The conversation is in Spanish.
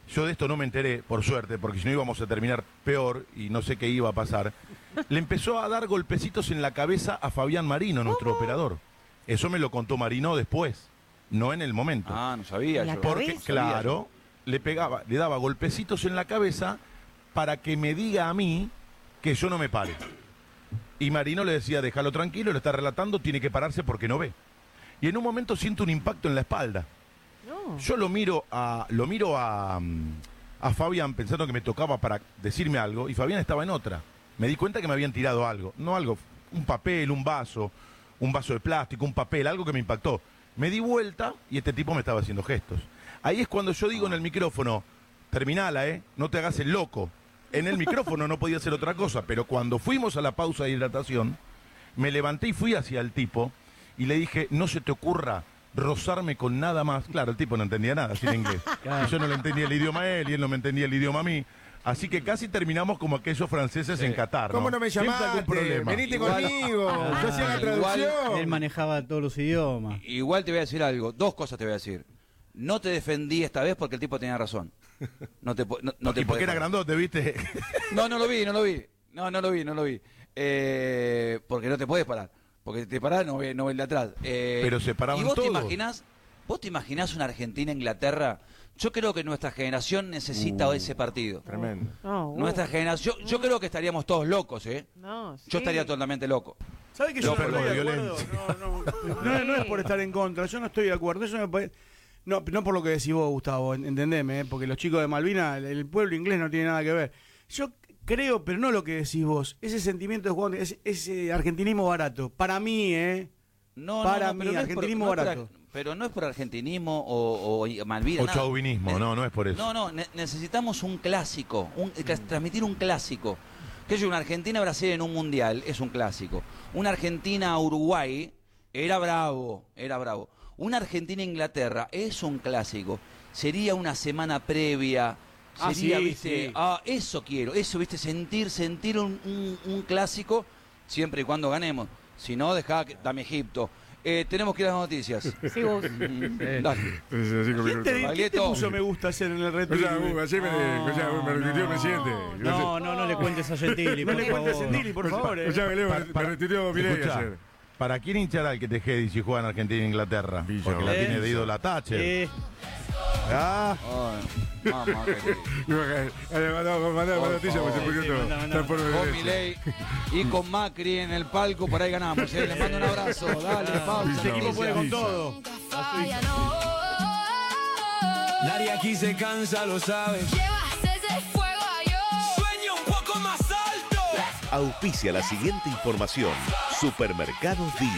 yo de esto no me enteré, por suerte, porque si no íbamos a terminar peor y no sé qué iba a pasar. Le empezó a dar golpecitos en la cabeza a Fabián Marino, nuestro operador. Eso me lo contó Marino después, no en el momento. Ah, no sabía yo. Porque, claro, le daba golpecitos en la cabeza para que me diga a mí que yo no me pare. Y Marino le decía, déjalo tranquilo, lo está relatando, tiene que pararse porque no ve. Y en un momento siento un impacto en la espalda. No. Yo lo miro a Fabián pensando que me tocaba para decirme algo, y Fabián estaba en otra. Me di cuenta que me habían tirado algo, no algo, un papel, un vaso de plástico, un papel, algo que me impactó. Me di vuelta y este tipo me estaba haciendo gestos. Ahí es cuando yo digo en el micrófono, terminala, no te hagas el loco. En el micrófono no podía hacer otra cosa, pero cuando fuimos a la pausa de hidratación, me levanté y fui hacia el tipo y le dije, no se te ocurra rozarme con nada más. Claro, el tipo no entendía nada, sin inglés. Claro. Y yo no le entendía el idioma a él y él no me entendía el idioma a mí. Así que casi terminamos como aquellos franceses en Qatar, ¿Cómo no me Siempre algún llamaste? problema. Venite Igual- conmigo. Yo hacía la traducción. Él manejaba todos los idiomas. Igual te voy a decir algo, dos cosas te voy a decir. No te defendí esta vez porque el tipo tenía razón. No te Y podés porque era parar. grandote, ¿viste? No lo vi. No lo vi. Porque no te podés parar. Porque si te parás no ve el de atrás. Pero se paraban ¿Y vos todos. te imaginás una Argentina-Inglaterra? Yo creo que nuestra generación necesita ese partido. Tremendo. No, Nuestra generación, yo creo que estaríamos todos locos, No, sí. Yo estaría totalmente loco. ¿Sabes que yo no Loco, estoy de violencia. acuerdo? No es por estar en contra, yo no estoy de acuerdo. Eso me parece. No por lo que decís vos, Gustavo, entendeme, porque los chicos de Malvinas, el pueblo inglés no tiene nada que ver. Yo creo, pero no lo que decís vos, ese sentimiento de jugador, ese argentinismo barato, para mí, Para mí, pero argentinismo barato. Pero no es por argentinismo o Malvinas. O nada. chauvinismo, no es por eso. No, necesitamos un clásico, transmitir un clásico. Que es una Argentina-Brasil en un mundial, es un clásico. Una Argentina-Uruguay era bravo. Una Argentina-Inglaterra es un clásico. Sería una semana previa. Sería, sí, ¿viste? sí. Eso quiero, ¿viste? Sentir un clásico siempre y cuando ganemos. Si no, dame Egipto. Tenemos que ir a las noticias. Sí, vos. Dale. ¿Quién te Baglietto. puso me gusta hacer en el retweet? Ayer me retuiteó el presidente. No le cuentes a Gentili, No por le cuentes a favor. Gentili, por favor. Me retuiteó Milei Escuchá, ayer. ¿para quién hinchar al que te jedi si juega en Argentina e Inglaterra? Villa, Porque la Villa. tiene de ídola Thatcher. Ah, Ay, mamá, Mandá noticia porque se murió todo. mandá. Está por con beber. Milei y con Macri en el palco, por ahí ganamos. Les mando un abrazo. Dale, pausa. Este equipo puede con todo. Nadie aquí se cansa, lo sabe. Llevas ese fuego a yo. Sueña un poco más alto. Auspicia la siguiente información. Supermercados Día.